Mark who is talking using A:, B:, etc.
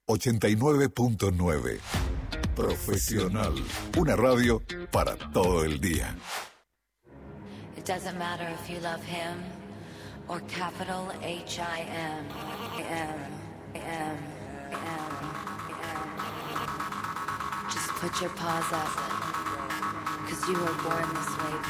A: 89.9. Profesional. Una radio para todo el día.
B: It doesn't matter if you love him or capital H-I-M. Just put your paws up, 'cause you were born this way.